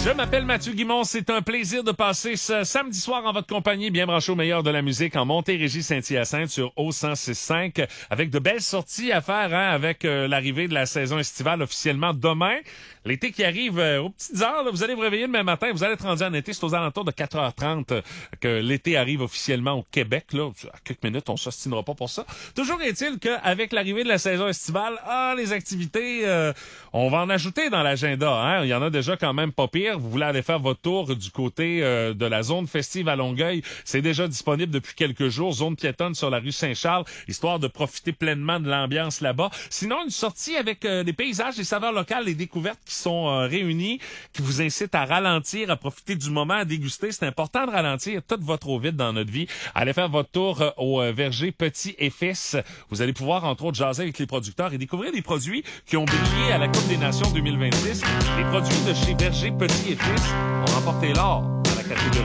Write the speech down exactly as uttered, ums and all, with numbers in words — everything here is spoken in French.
Je m'appelle Mathieu Guimond. C'est un plaisir de passer ce samedi soir en votre compagnie, bien branché au meilleur de la musique en Montérégie-Saint-Hyacinthe sur O cent six cinq, avec de belles sorties à faire, hein, avec euh, l'arrivée de la saison estivale officiellement demain. L'été qui arrive euh, aux petites heures, là, vous allez vous réveiller demain matin, vous allez être rendu en été, c'est aux alentours de quatre heures trente euh, que l'été arrive officiellement au Québec. Là, à quelques minutes, on s'ostinera pas pour ça. Toujours est-il qu'avec l'arrivée de la saison estivale, ah, les activités, euh, on va en ajouter dans l'agenda. Hein? Il y en a déjà quand même pas pire. Vous voulez aller faire votre tour du côté euh, de la zone festive à Longueuil, c'est déjà disponible depuis quelques jours. Zone piétonne sur la rue Saint-Charles, histoire de profiter pleinement de l'ambiance là-bas. Sinon, une sortie avec euh, des paysages, des saveurs locales, des découvertes qui sont euh, réunies, qui vous incitent à ralentir, à profiter du moment, à déguster. C'est important de ralentir. Tout va trop vite dans notre vie. Allez faire votre tour euh, au euh, verger Petit et Fils. Vous allez pouvoir, entre autres, jaser avec les producteurs et découvrir des produits qui ont brillé à la Coupe des Nations deux mille vingt-six. Les produits de chez Verger Petit et Fils ont remporté l'or dans la catégorie